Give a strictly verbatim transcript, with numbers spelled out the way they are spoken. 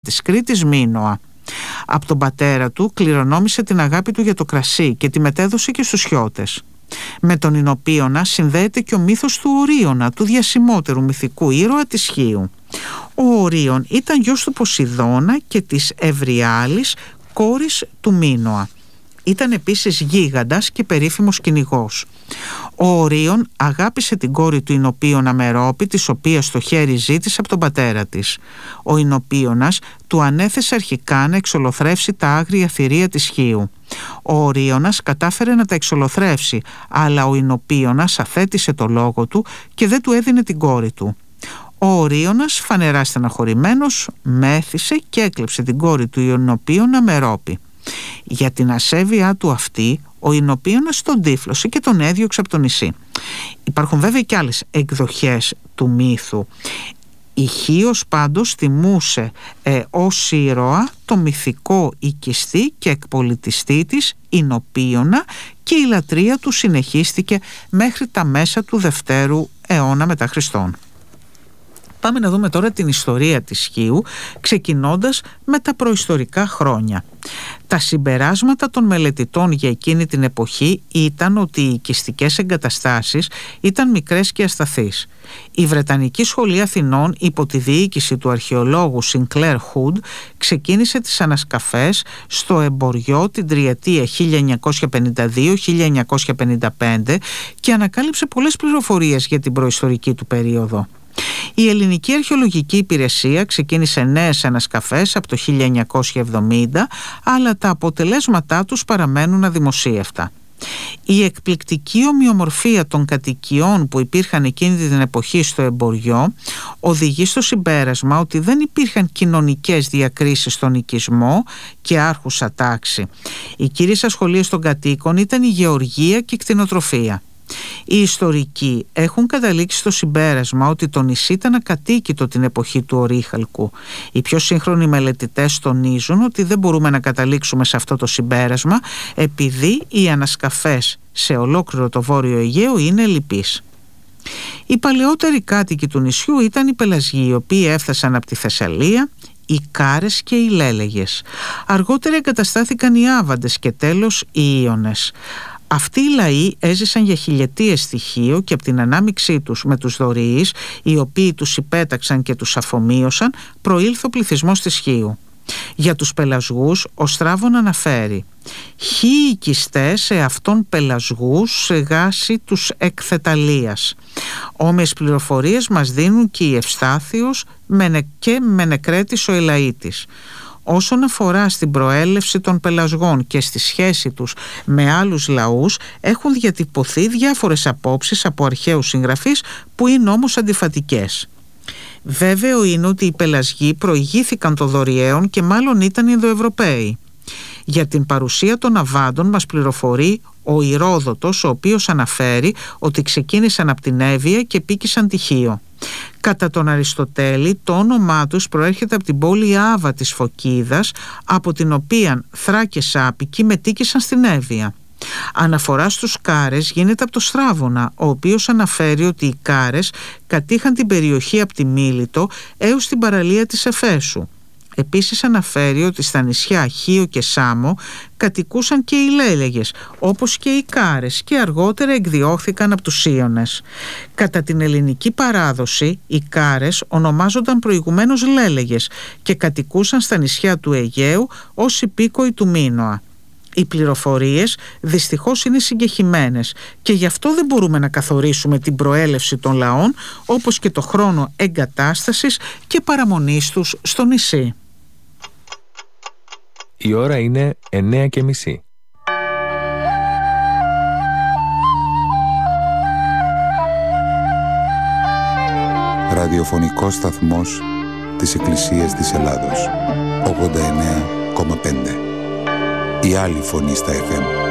της Κρήτης Μίνωα. Από τον πατέρα του κληρονόμησε την αγάπη του για το κρασί και τη μετέδωσε και στους Χιώτες. Με τον Ινοπίωνα συνδέεται και ο μύθος του Ορίωνα, του διασημότερου μυθικού ήρωα της Χίου. Ο Ορίων ήταν γιος του Ποσειδώνα και της Ευριάλης, κόρης του Μίνωα. Ήταν επίσης γίγαντας και περίφημος κυνηγός. Ο Ορίων αγάπησε την κόρη του Ινοπίωνα Μερόπη, της οποίας το χέρι ζήτησε από τον πατέρα της. Ο Ινοπίωνας του ανέθεσε αρχικά να εξολοθρεύσει τα άγρια θηρία της Χίου. Ο Ορίωνας κατάφερε να τα εξολοθρεύσει, αλλά ο Ινοπίωνας αθέτησε το λόγο του και δεν του έδινε την κόρη του. Ο Ορίωνας, φανερά στεναχωρημένος, μέθησε και έκλεψε την κόρη του Ινοπίωνα Μερόπη. Για την ασέβειά του αυτή, ο Ινοπίωνας τον τύφλωσε και τον έδιωξε από το νησί. Υπάρχουν βέβαια και άλλες εκδοχές του μύθου. Η Χίος πάντως τιμούσε ε, ως ήρωα το μυθικό οικιστή και εκπολιτιστή της Ινοπίωνα και η λατρεία του συνεχίστηκε μέχρι τα μέσα του δευτέρου αιώνα μετά Χριστόν. Πάμε να δούμε τώρα την ιστορία της Χίου, ξεκινώντας με τα προϊστορικά χρόνια. Τα συμπεράσματα των μελετητών για εκείνη την εποχή ήταν ότι οι οικιστικές εγκαταστάσεις ήταν μικρές και ασταθείς. Η Βρετανική Σχολή Αθηνών, υπό τη διοίκηση του αρχαιολόγου Sinclair Hood, ξεκίνησε τις ανασκαφές στο εμποριό την τριετία χίλια εννιακόσια πενήντα δύο με χίλια εννιακόσια πενήντα πέντε και ανακάλυψε πολλές πληροφορίες για την προϊστορική του περίοδο. Η Ελληνική Αρχαιολογική Υπηρεσία ξεκίνησε νέες ανασκαφές από το χίλια εννιακόσια εβδομήντα, αλλά τα αποτελέσματά τους παραμένουν αδημοσίευτα. Η εκπληκτική ομοιομορφία των κατοικιών που υπήρχαν εκείνη την εποχή στο εμποριό οδηγεί στο συμπέρασμα ότι δεν υπήρχαν κοινωνικές διακρίσεις στον οικισμό και άρχουσα τάξη. Οι κύριες ασχολίες των κατοίκων ήταν η γεωργία και η κτηνοτροφία. Οι ιστορικοί έχουν καταλήξει στο συμπέρασμα ότι το νησί ήταν ακατοίκητο την εποχή του Ορύχαλκου. Οι πιο σύγχρονοι μελετητές τονίζουν ότι δεν μπορούμε να καταλήξουμε σε αυτό το συμπέρασμα επειδή οι ανασκαφές σε ολόκληρο το Βόρειο Αιγαίο είναι λυπείς. Οι παλαιότεροι κάτοικοι του νησιού ήταν οι Πελασγοί, οι οποίοι έφτασαν από τη Θεσσαλία, οι Κάρες και οι Λέλεγες. Αργότερα εγκαταστάθηκαν οι Άβαντες και τέλος οι Ίωνες. Αυτοί οι λαοί έζησαν για χιλιετίες στη Χίο και από την ανάμειξή τους με τους Δωρεείς, οι οποίοι τους υπέταξαν και τους αφομοίωσαν, προήλθε ο πληθυσμός της Χίου. Για τους Πελασγούς ο Στράβων αναφέρει «Χιοι οικιστές σε αυτόν Πελασγούς σε γάση τους εκθεταλίας». Όμοιες πληροφορίες μας δίνουν και η Ευστάθιος και Μενεκρέτης ο Ελαΐτης. Όσον αφορά στην προέλευση των Πελασγών και στη σχέση τους με άλλους λαούς, έχουν διατυπωθεί διάφορες απόψεις από αρχαίους συγγραφείς που είναι όμως αντιφατικές. Βέβαιο είναι ότι οι Πελασγοί προηγήθηκαν των Δωριαίων και μάλλον ήταν Ινδοευρωπαίοι. Για την παρουσία των Αβάντων μας πληροφορεί ο Ηρόδοτος, ο οποίος αναφέρει ότι ξεκίνησαν από την Εύβοια και πήκησαν τη Χίο. Κατά τον Αριστοτέλη το όνομά τους προέρχεται από την πόλη Άβα της Φωκίδας, από την οποία Θράκες άπικοι μετήκησαν στην Εύβοια. Αναφορά στους Κάρες γίνεται από το Στράβωνα, ο οποίος αναφέρει ότι οι Κάρες κατήχαν την περιοχή από τη Μίλητο έως την παραλία της Εφέσου. Επίσης αναφέρει ότι στα νησιά Χίο και Σάμο κατοικούσαν και οι Λέλεγες, όπως και οι Κάρες, και αργότερα εκδιώχθηκαν από τους Ίωνες. Κατά την ελληνική παράδοση, οι Κάρες ονομάζονταν προηγουμένως Λέλεγες και κατοικούσαν στα νησιά του Αιγαίου ως υπήκοοι του Μίνωα. Οι πληροφορίες δυστυχώς είναι συγκεχημένες και γι' αυτό δεν μπορούμε να καθορίσουμε την προέλευση των λαών, όπως και το χρόνο εγκατάστασης και παραμονής τους στο νησί. Η ώρα είναι εννέα και μισή. Ραδιοφωνικός σταθμός της Εκκλησίας της Ελλάδος. ογδόντα εννέα κόμμα πέντε. Η άλλη φωνή στα εφ εμ.